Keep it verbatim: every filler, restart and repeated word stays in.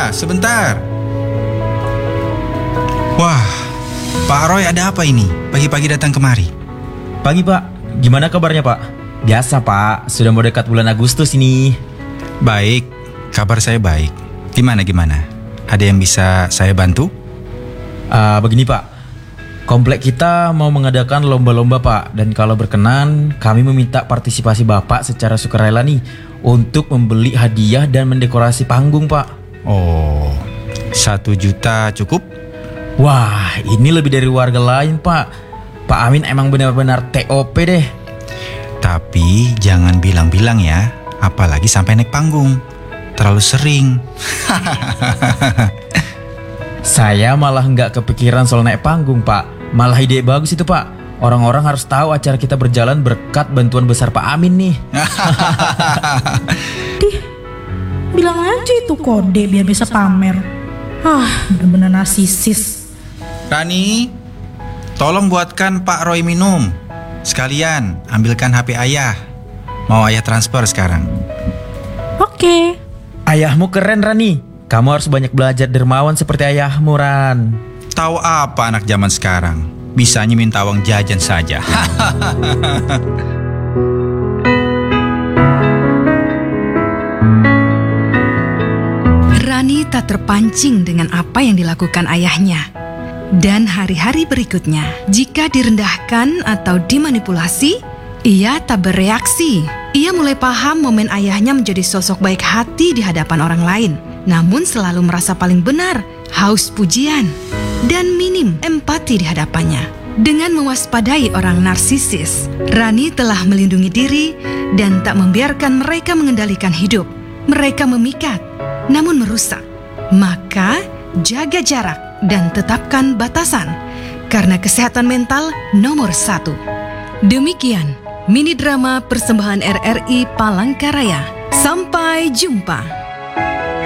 Iya, sebentar. Wah, Pak Roy, ada apa ini? Pagi-pagi datang kemari. Pagi Pak, gimana kabarnya Pak? Biasa Pak, sudah mau dekat bulan Agustus ini. Baik, kabar saya baik. Gimana-gimana? Ada yang bisa saya bantu? Uh, begini Pak, komplek kita mau mengadakan lomba-lomba Pak. Dan kalau berkenan, kami meminta partisipasi Bapak secara sukarela nih untuk membeli hadiah dan mendekorasi panggung Pak. Oh, satu juta cukup? Wah, ini lebih dari warga lain Pak. Pak Amin emang benar-benar T O P deh. Tapi jangan bilang-bilang ya, apalagi sampai naik panggung. Terlalu sering. Saya malah nggak kepikiran soal naik panggung Pak. Malah ide bagus itu Pak. Orang-orang harus tahu acara kita berjalan berkat bantuan besar Pak Amin nih. Dih, bilang aja itu kode biar bisa pamer. Ah, bener-bener narsisis. Rani, tolong buatkan Pak Roy minum. Sekalian, ambilkan H P ayah. Mau ayah transfer sekarang. Oke. Ayahmu keren Rani. Kamu harus banyak belajar dermawan seperti ayahmu Ran. Tahu apa anak zaman sekarang? Bisanya minta uang jajan saja. Rani tak terpancing dengan apa yang dilakukan ayahnya. Dan hari-hari berikutnya, jika direndahkan atau dimanipulasi, ia tak bereaksi. Ia mulai paham momen ayahnya menjadi sosok baik hati di hadapan orang lain, namun selalu merasa paling benar, haus pujian, dan minim empati di hadapannya. Dengan mewaspadai orang narsisis, Rani telah melindungi diri dan tak membiarkan mereka mengendalikan hidup. Mereka memikat, namun merusak. Maka, jaga jarak dan tetapkan batasan, karena kesehatan mental nomor satu. Demikian mini drama persembahan R R I Palangkaraya. Sampai jumpa.